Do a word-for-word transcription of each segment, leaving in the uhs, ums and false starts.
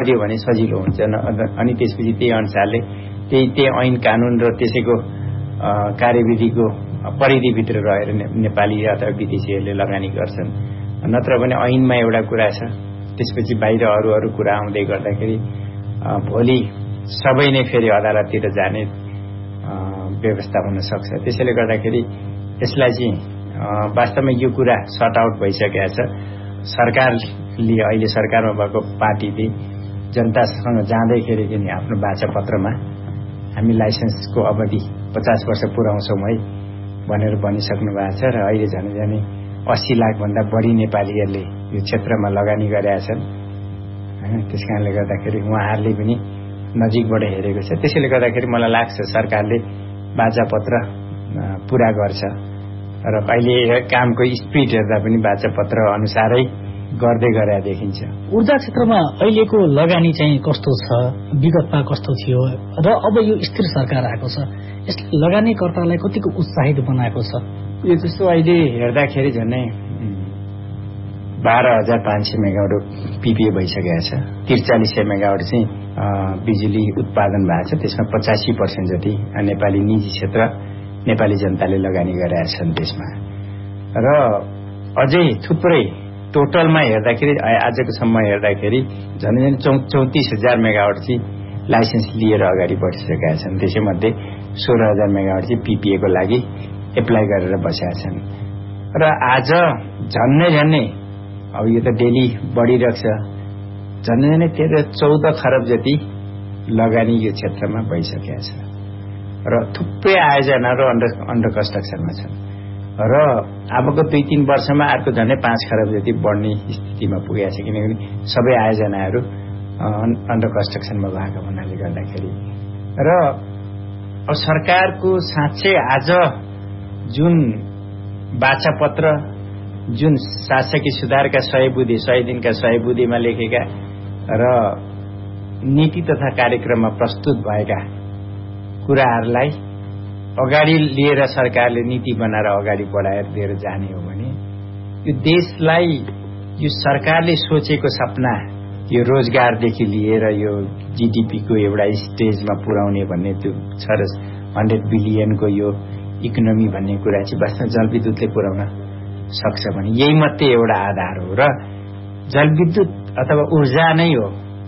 गरियो भने सजिलो हुन्छ अनि त्यसपछि त्यही अनुसारले त्यही त्यही ऐन कानुन र त्यसैको कार्यविधिको परिधिभित्र रहेर नेपाली अथवा विदेशीहरूले लगानी गर्छन्। नत्र भने ऐनमा एउटा कुरा छ, त्यसपछि बाहिर अरू अरू कुरा आउँदै गर्दाखेरि भोलि सबै नै फेरि अदालततिर जाने व्यवस्था हुन सक्छ। त्यसैले गर्दाखेरि यसलाई चाहिँ वास्तवमा यो कुरा सर्ट आउट भइसकेको छ। सरकारले अहिले सरकारमा भएको पार्टीले जनतासँग जाँदैखेरि चाहिँ आफ्नो बाचा पत्रमा हामी लाइसेन्सको अवधि पचास वर्ष पुर्याउँछौँ है भनेर भनिसक्नु भएको छ र अहिले झन् झनै अस्सी लाख भन्दा बढी नेपालीहरूले यो क्षेत्रमा लगानी गरेका छन् हैन। त्यसकारणले गर्दाखेरि उहाँहरूले पनि नजिकबाट हेरेको छ। त्यसैले गर्दाखेरि मलाई लाग्छ सरकारले बाचापत्र पूरा गर्छ र अहिले कामको स्पिड हेर्दा पनि बाचापत्र अनुसारै गर्दै गरे देखिन्छ। ऊर्जा क्षेत्रमा अहिलेको लगानी चाहिँ कस्तो छ, विगतमा कस्तो थियो र अब यो स्थिर सरकार आएको छ, यसले लगानीकर्तालाई कतिको उत्साहित बनाएको छ? यो जस्तो अहिले हेर्दाखेरि झन्डै बाह्र हजार पाँच सय मेगावाट पीपीए भइसकेको छ। त्रिचालिस सय मेगावाट चाहिँ बिजुली उत्पादन भएको छ। त्यसमा पचासी पर्सेन्ट जति नेपाली निजी क्षेत्र नेपाली जनताले लगानी गरेका छन् त्यसमा। र अझै थुप्रै टोटलमा हेर्दाखेरि आजको सम्म हेर्दाखेरि झन् झन् चौ चौतिस हजार मेगावाट चाहिँ लाइसेन्स लिएर अगाडि बढिसकेका छन्। त्यसैमध्ये सोह्र हजार मेगावाट चाहिँ पीपीएको लागि एप्लाई गरेर बसेका छन्। र आज झन्नै झन्नै अब यो त डेली बढिरहेको छ, झन्नै झन्नै तेह्र चौध खरब जति लगानी यो क्षेत्रमा भइसकेका छ र थुप्रै आयोजनाहरू अन्डर अन्डर कन्स्ट्रक्सनमा छन् र अबको दुई तीन वर्षमा अर्को झन्डै पाँच खरब जति बढ्ने स्थितिमा पुगेको छ। किनभने सबै आयोजनाहरू अन्डर कन्स्ट्रक्सनमा भएको हुनाले गर्दाखेरि र अब सरकारको साँच्चै आज जुन बाचापत्र जुन शासकीय सुधारका सय बुँदे सय दिनका सय बुँदेमा लेखेका र नीति तथा कार्यक्रममा प्रस्तुत भएका कुराहरूलाई अगाडि लिएर सरकारले नीति बनाएर अगाडि बढाएर लिएर जाने हो भने यो देशलाई यो सरकारले सोचेको सपना यो रोजगारदेखि लिएर यो जीडीपीको एउटा स्टेजमा पुर्याउने भन्ने त्यो छ र हन्ड्रेड बिलियनको यो इकोनोमी भन्ने कुरा चाहिँ वास्तवमा जलविद्युतले पुर्याउन सक्छ भने यही मात्रै एउटा आधार हो र जलविद्युत अथवा ऊर्जा नै हो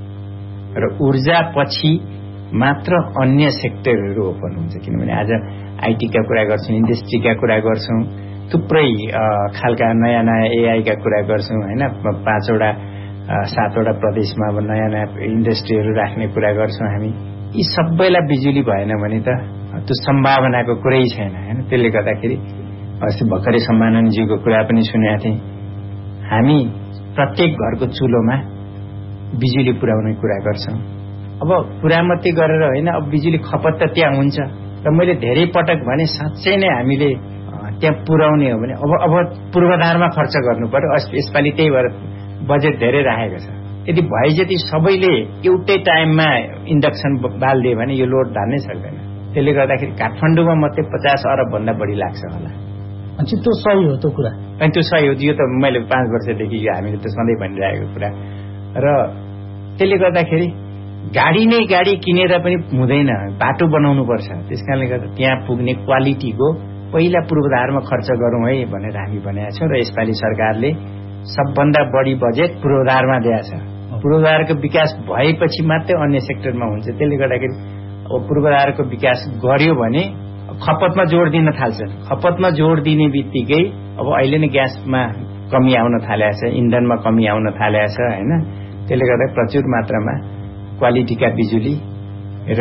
र ऊर्जा पछि मात्र अन्य सेक्टरहरू ओपन हुन्छ। किनभने आज आईटीका कुरा गर्छौँ, इन्डस्ट्रीका कुरा गर्छौँ, थुप्रै खालका नयाँ नयाँ एआईका कुरा गर्छौँ हैन। पाँचवटा सातवटा प्रदेशमा अब नयाँ नयाँ इन्डस्ट्रीहरू राख्ने कुरा गर्छौँ हामी। यी सबैलाई बिजुली भएन भने त त्यो सम्भावनाको कुरै छैन हैन। त्यसले गर्दाखेरि अस्ति भर्खरै सम्माननजीको कुरा पनि सुनेका थिएँ। हामी प्रत्येक घरको चुलोमा बिजुली पुर्याउने कुरा गर्छौँ। अब कुरा मात्रै गरेर होइन, अब बिजुली खपत त त्यहाँ हुन्छ र मैले धेरै पटक भने साँच्चै नै हामीले त्यहाँ पुर्याउने हो भने अब अब पूर्वाधारमा खर्च गर्नु पर्यो। यसपालि त्यही भएर बजेट धेरै राखेको छ। यदि भए जति सबैले एउटै टाइममा इन्डक्सन बालिदियो भने यो लोड धान्नै सक्दैन। त्यसले गर्दाखेरि काठमाडौँमा मात्रै पचास अरब भन्दा बढी लाग्छ होला। अनि त्यो सही हो त्यो कुरा? अनि त्यो सही हो, यो त मैले पाँच वर्षदेखि यो हामीले त सधैँ भनिरहेको कुरा। र त्यसले गर्दाखेरि गाडी नै गाडी किनेर पनि हुँदैन, बाटो बनाउनु पर्छ। त्यसकारणले गर्दा त्यहाँ पुग्ने क्वालिटीको पहिला पूर्वाधारमा खर्च गरौँ है भनेर हामी भनेका छौँ र यसपालि सरकारले सबभन्दा बढी बजेट पूर्वाधारमा दिएको छ। पूर्वाधारको विकास भएपछि मात्रै अन्य सेक्टरमा हुन्छ। त्यसले गर्दाखेरि अब पूर्वाधारको विकास गर्यो भने खपतमा जोड दिन थाल्छन्। खपतमा जोड दिने बित्तिकै अब अहिले नै ग्यासमा कमी आउन थालेको छ, इन्धनमा कमी आउन थालेको छ हैन। त्यसले गर्दा प्रचुर मात्रामा क्वालिटीका बिजुली र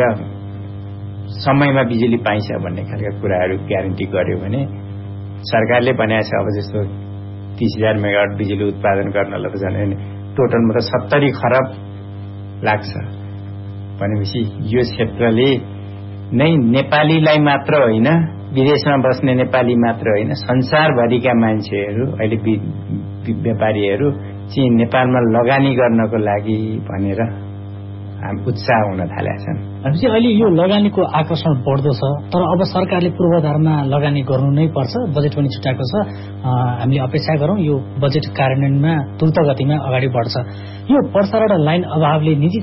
समयमा बिजुली पाइन्छ भन्ने खालका कुराहरू ग्यारेन्टी गर्यो भने सरकारले भनेको छ अब जस्तो तीस हजार मेगावाट बिजुली उत्पादन गर्नलाई त झन् टोटलमा त सत्तरी खरब लाग्छ भनेपछि यो क्षेत्रले नै नेपालीलाई मात्र होइन, विदेशमा बस्ने नेपाली मात्र होइन, संसारभरिका मान्छेहरू अहिले व्यापारीहरू चाहिँ नेपालमा लगानी गर्नको लागि भनेर उत्साह हुन थालेका छन्। भनेपछि अहिले यो लगानीको आकर्षण बढ्दो छ, तर अब सरकारले पूर्वाधारमा लगानी गर्नु नै पर्छ। बजेट पनि छुट्याएको छ, हामीले अपेक्षा गरौँ यो बजेट कार्यान्वयनमा द्रुत गतिमा अगाडि बढ्छ। यो वर्षाबाट लाइन अभावले निजी